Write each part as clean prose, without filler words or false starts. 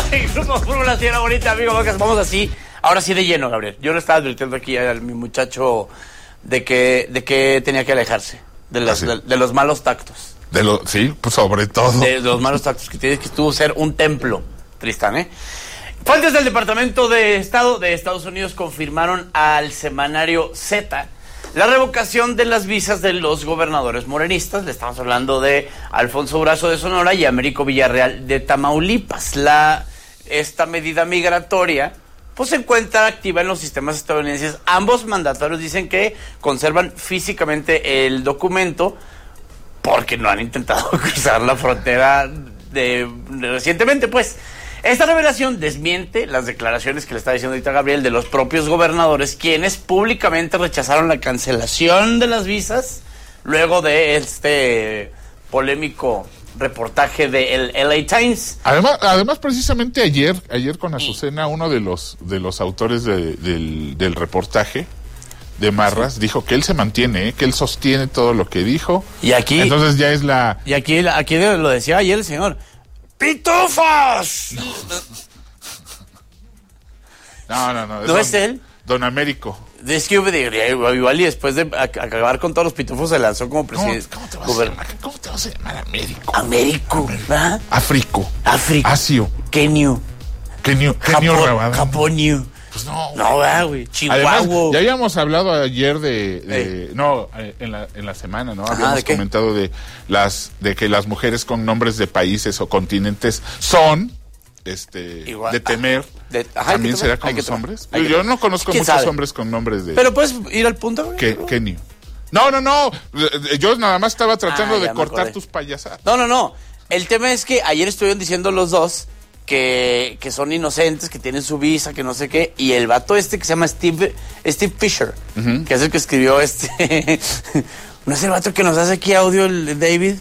Como la señora bonita, amigo. Vamos así. Ahora sí de lleno, Gabriel. Yo le estaba advirtiendo aquí a mi muchacho de que tenía que alejarse de los malos tactos. Sí, pues sobre todo. De los malos tactos que tienes, que estuvo ser un templo, Tristán, ¿eh? Fuentes del Departamento de Estado de Estados Unidos confirmaron al semanario Z la revocación de las visas de los gobernadores morenistas. Le estamos hablando de Alfonso Durazo de Sonora y Américo Villarreal de Tamaulipas. Esta medida migratoria pues se encuentra activa en los sistemas estadounidenses. Ambos mandatarios dicen que conservan físicamente el documento porque no han intentado cruzar la frontera recientemente, pues. Esta revelación desmiente las declaraciones que le está diciendo ahorita Gabriel de los propios gobernadores, quienes públicamente rechazaron la cancelación de las visas luego de este polémico reportaje de el LA Times. Además precisamente ayer con Azucena, uno de los autores del reportaje de Marras dijo que él se mantiene, que él sostiene todo lo que dijo. Y aquí entonces ya es y aquí lo decía ayer el señor. ¡Pitufos! No. ¿No es él? Don Américo. Es que igual y después de acabar con todos los pitufos se lanzó como presidente. ¿Cómo te vas a llamar Américo? Américo, ¿verdad? Áfrico. Asio. Kenio Rabadán. Japonio. Pues no. No, güey. Chihuahua. Además, ya habíamos hablado ayer en la semana, ¿no? Habíamos comentado de que las mujeres con nombres de países o continentes son de temer. ¿También será con los hombres? Yo no conozco muchos hombres con nombres de... Pero puedes ir al punto, güey. Kenio. No. Yo nada más estaba tratando de cortar tus payasadas. No. El tema es que ayer estuvieron diciendo los dos que son inocentes, que tienen su visa, que no sé qué, y el vato que se llama Steve Fisher, que es el que escribió ¿no es el vato que nos hace aquí audio, el David?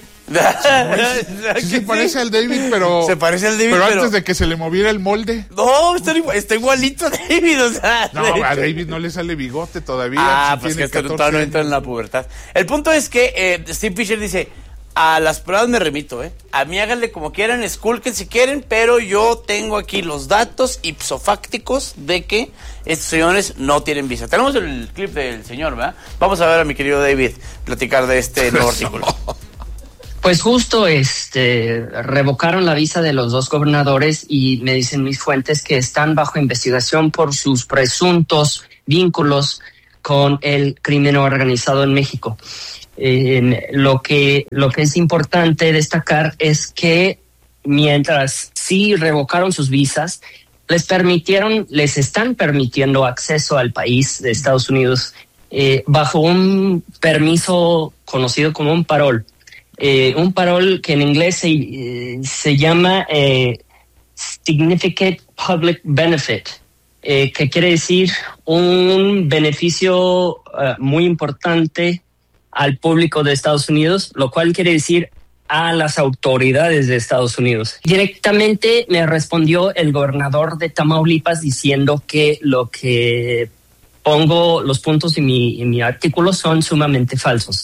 Sí, se parece al David, pero... Se parece al David, pero antes de que se le moviera el molde. No, está igualito a David, o sea... No, a David no le sale bigote todavía. Pues que todavía no entra en la pubertad. El punto es que Steve Fisher dice... A las pruebas me remito, A mí háganle como quieran, esculquen si quieren, pero yo tengo aquí los datos ipsofácticos de que estos señores no tienen visa. Tenemos el clip del señor, ¿verdad? Vamos a ver a mi querido David platicar de este nuevo artículo. Pues justo revocaron la visa de los dos gobernadores y me dicen mis fuentes que están bajo investigación por sus presuntos vínculos con el crimen organizado en México. Lo que es importante destacar es que mientras sí revocaron sus visas, les están permitiendo acceso al país de Estados Unidos bajo un permiso conocido como un parol. Un parol que en inglés se llama Significant Public Benefit, que quiere decir un beneficio muy importante al público de Estados Unidos, lo cual quiere decir a las autoridades de Estados Unidos. Directamente me respondió el gobernador de Tamaulipas diciendo que lo que pongo, los puntos en mi artículo son sumamente falsos.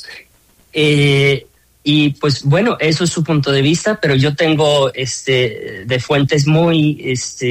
Y pues bueno, eso es su punto de vista, pero yo tengo de fuentes muy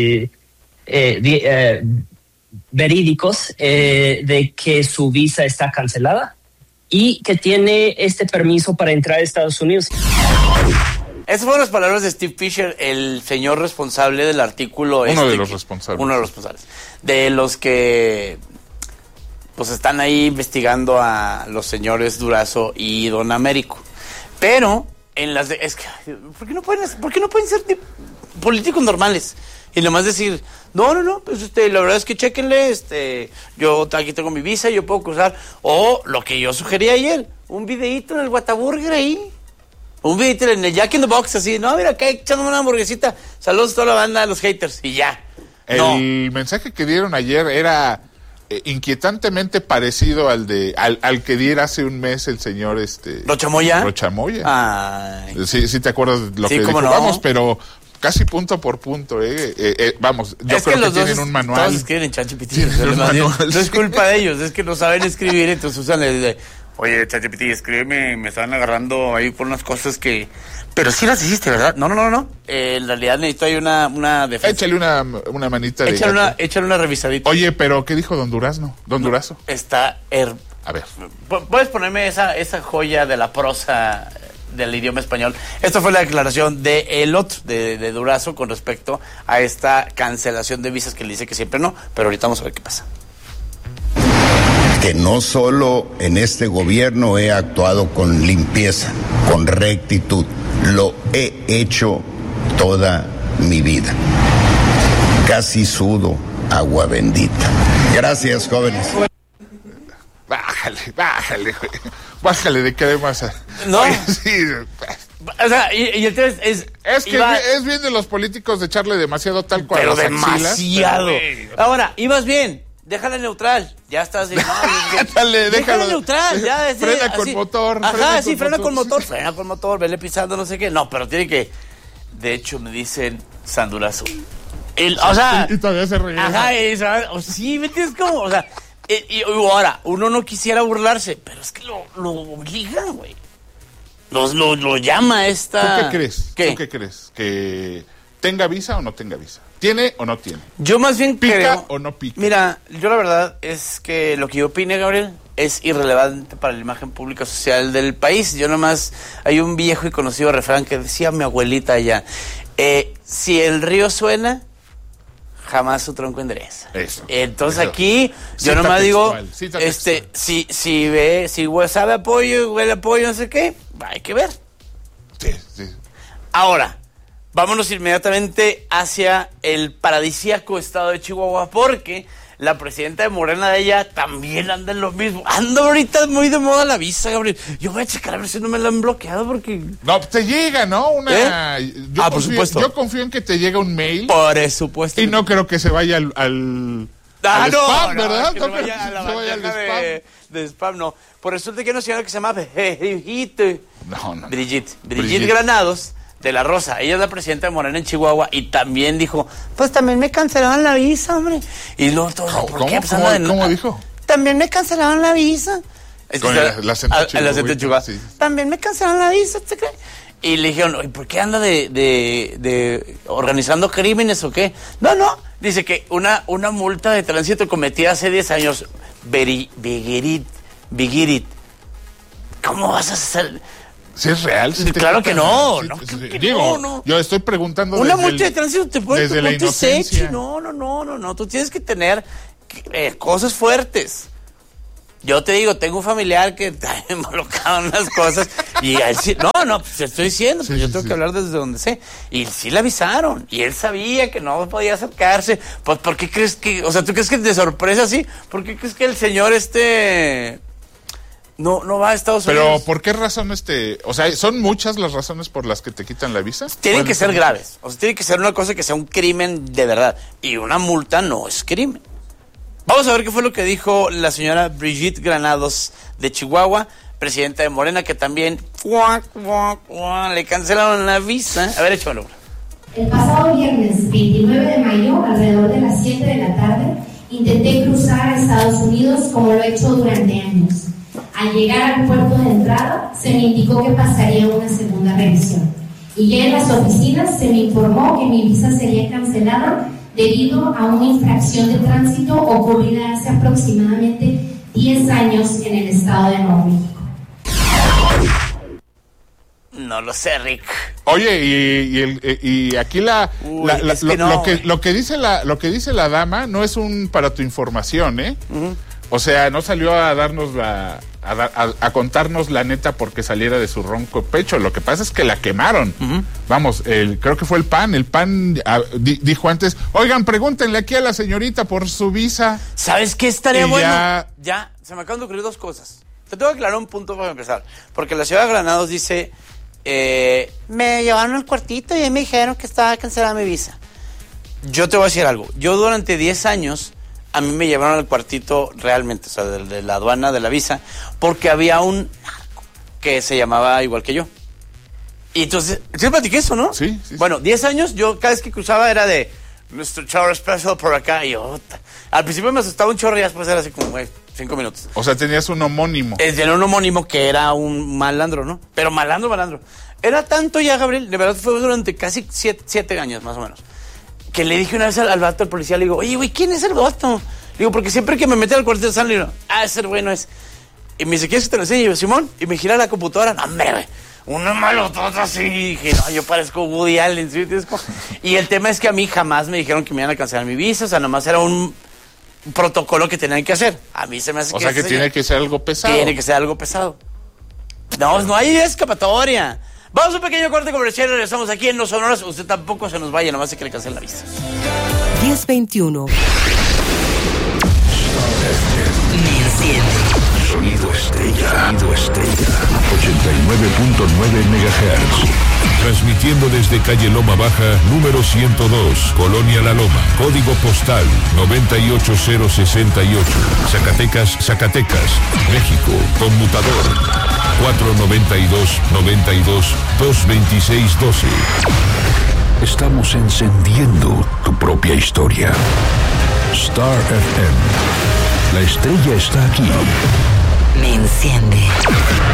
verídicos de que su visa está cancelada y que tiene este permiso para entrar a Estados Unidos. Esas fueron las palabras de Steve Fisher, el señor responsable del artículo. Uno de los responsables. De los que pues están ahí investigando a los señores Durazo y Don Américo. Pero ¿por qué no pueden ser políticos normales? Y nomás decir, no, pues la verdad es que chéquenle, yo aquí tengo mi visa, yo puedo cruzar. O lo que yo sugerí ayer, un videíto en el Whataburger ahí. Un videíto en el Jack in the Box, así, no, mira, acá echándome una hamburguesita. Saludos a toda la banda de los haters, y ya. El mensaje que dieron ayer era inquietantemente parecido al que diera hace un mes el señor ¿Rochamoya? Ay. Sí te acuerdas de lo que dijo, no. Vamos, pero casi punto por punto, vamos, yo creo que tienen un manual. Todos escriben en ChatGPT. No es culpa de ellos, es que no saben escribir, entonces usan Oye, ChatGPT, escríbeme, me están agarrando ahí por unas cosas que... Pero sí las hiciste, ¿verdad? No. En realidad necesito ahí una defensa. Échale una manita Échale una revisadita. Oye, pero ¿qué dijo Don Durazo? Está... A ver. ¿Puedes ponerme esa joya de la prosa del idioma español? Esta fue la declaración de Durazo con respecto a esta cancelación de visas que le dice que siempre no, pero ahorita vamos a ver qué pasa. Que no solo en este gobierno he actuado con limpieza, con rectitud, lo he hecho toda mi vida. Casi sudo agua bendita. Gracias, jóvenes. Bájale de qué más. No. Oye, sí. O sea, y el tema es que es bien de los políticos de echarle demasiado talco a pero las axilas. Demasiado. Ahora, ibas bien. Déjala neutral, ya estás. Déjala neutral, ya. Frena con motor. Ajá, frena con motor, vele pisando, no sé qué. No, pero tiene que. De hecho, me dicen San Durazo. O sea. Y todavía se regresa. Ajá, sí, ¿me entiendes cómo? O sea, y ahora, uno no quisiera burlarse, pero es que lo obligan, güey. Lo llama esta. ¿Tú qué crees? ¿Tú qué crees? ¿Que tenga visa o no tenga visa? ¿Tiene o no tiene? Yo más bien ¿Pica creo, o no pica? Mira, yo la verdad es que lo que yo opine, Gabriel, es irrelevante para la imagen pública social del país. Yo nomás, hay un viejo y conocido refrán que decía mi abuelita allá, si el río suena, jamás su tronco endereza. Eso. Entonces eso. Aquí, yo Cita nomás digo, textual. si sabe apoyo, huele apoyo, no sé qué, hay que ver. Sí. Ahora, vámonos inmediatamente hacia el paradisíaco estado de Chihuahua, porque la presidenta de Morena de ella también anda en lo mismo. Anda ahorita muy de moda la visa, Gabriel. Yo voy a checar a ver si no me la han bloqueado porque... No, te llega, ¿no? Por supuesto. Yo confío en que te llega un mail. Por supuesto. Y no creo que se vaya al spam, ¿verdad? Que no vaya a la bandeja de spam, no. Por resulta que hay una señora que se llama Brigitte. No. Brigitte Granados de la Rosa. Ella es la presidenta de Morena en Chihuahua y también dijo, pues también me cancelaron la visa, hombre. Y luego todo, ¿por qué? ¿Cómo dijo? También me cancelaron la visa. Con el acento de Chihuahua. Sí. También me cancelaron la visa, ¿te crees? Y le dijeron, ¿y por qué anda de organizando crímenes o qué? No, dice que una multa de tránsito cometida hace 10 años. Bigirit. ¿Cómo vas a hacer? ¿Sí es real? ¿Sí claro que no. No. Yo estoy preguntando una multa de tránsito te puede desde la inocencia. No. Tú tienes que tener cosas fuertes. Yo te digo, tengo un familiar que está involucrado en unas cosas y él sí, pues te estoy diciendo, pues yo tengo que hablar desde donde sé. Y sí le avisaron y él sabía que no podía acercarse. Pues, ¿por qué crees que, o sea, tú crees que de sorpresa así? ¿Por qué crees que el señor no va a Estados Unidos? Pero, ¿por qué razón o sea, son muchas las razones por las que te quitan la visa? Tienen que ser graves. O sea, tiene que ser una cosa que sea un crimen de verdad. Y una multa no es crimen. Vamos a ver qué fue lo que dijo la señora Brigitte Granados de Chihuahua, presidenta de Morena, que también le cancelaron la visa. A ver, échamelo. El pasado viernes 29 de mayo, alrededor de las 7 de la tarde, intenté cruzar a Estados Unidos como lo he hecho durante años. Al llegar al puerto de entrada, se me indicó que pasaría una segunda revisión. Y ya en las oficinas se me informó que mi visa sería cancelada debido a una infracción de tránsito ocurrida hace aproximadamente 10 años en el estado de Nuevo México. No lo sé, Rick. Oye, y aquí lo que dice la dama no es para tu información, ¿eh? Uh-huh. O sea, no salió a darnos a contarnos la neta porque saliera de su ronco pecho. Lo que pasa es que la quemaron. Uh-huh. Vamos, creo que fue el PAN. El PAN dijo antes, oigan, pregúntenle aquí a la señorita por su visa. ¿Sabes qué estaría bueno? Ya, se me acaban de ocurrir dos cosas. Te tengo que aclarar un punto para empezar. Porque la ciudad de Granados dice, me llevaron al cuartito y me dijeron que estaba cancelada mi visa. Yo te voy a decir algo. Yo durante 10 años... a mí me llevaron al cuartito realmente, o sea, de la aduana, de la visa, porque había un narco que se llamaba igual que yo. Y entonces, ¿sí platiqué eso, no? Sí. Bueno, 10 años, yo cada vez que cruzaba era de, Mr. Chowder Special por acá. Y yo, al principio me asustaba un chorro y después era así como, 5 minutos. O sea, tenías un homónimo. Tenía un homónimo que era un malandro, ¿no? Pero malandro. Era tanto ya, Gabriel, de verdad fue durante casi 7 años más o menos, que le dije una vez al vato, al policía, le digo, oye, güey, ¿quién es el vato? Le digo, porque siempre que me metí al cuartel de San, le digo, ese güey no es. Y me dice, ¿quieres que te lo enseñe? Y yo, Simón, y me gira la computadora, no, hombre, güey, una malotota así. Y dije, no, yo parezco Woody Allen, ¿sí? Y el tema es que a mí jamás me dijeron que me iban a cancelar mi visa, o sea, nomás era un protocolo que tenían que hacer. A mí se me hace que... O sea, que tiene que ser algo pesado. Tiene que ser algo pesado. No hay escapatoria. Vamos a un pequeño corte comercial y regresamos aquí en Los Sonoros. Usted tampoco se nos vaya, nomás se que le cancelen la vista. 10:21. Sonido estrella. 89.9 MHz. Transmitiendo desde calle Loma Baja, número 102, Colonia La Loma. Código postal 98068. Zacatecas, México. Conmutador 492-92-226-12. Estamos encendiendo tu propia historia. Star FM. La estrella está aquí. Me enciende.